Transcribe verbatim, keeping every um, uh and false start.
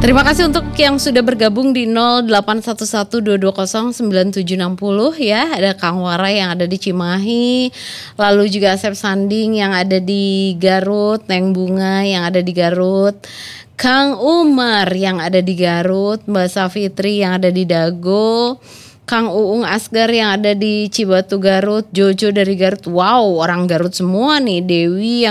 Terima kasih untuk yang sudah bergabung di nol delapan satu satu dua dua nol sembilan tujuh enam nol ya. Ada Kang Warai yang ada di Cimahi, lalu juga Asep Sanding yang ada di Garut, Neng Bunga yang ada di Garut, Kang Umar yang ada di Garut, Mbak Safitri yang ada di Dago, Kang Uung Asgar yang ada di Cibatu Garut, Jojo dari Garut. Wow, orang Garut semua nih. Dewi yang